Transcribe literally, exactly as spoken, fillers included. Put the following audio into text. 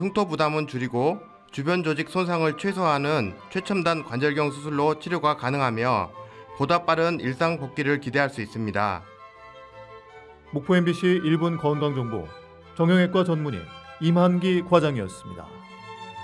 흉터 부담은 줄이고 주변 조직 손상을 최소화하는 최첨단 관절경 수술로 치료가 가능하며 보다 빠른 일상 복귀를 기대할 수 있습니다. 목포 엠비씨 일 분 건강정보 정형외과 전문의 임한기 과장이었습니다.